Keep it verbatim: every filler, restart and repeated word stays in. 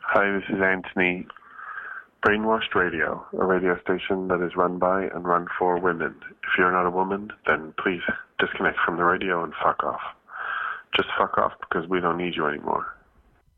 Hi, this is Anthony. Brainwashed Radio, a radio station that is run by and run for women. If you're not a woman, then please disconnect from the radio and fuck off. Just fuck off because we don't need you anymore.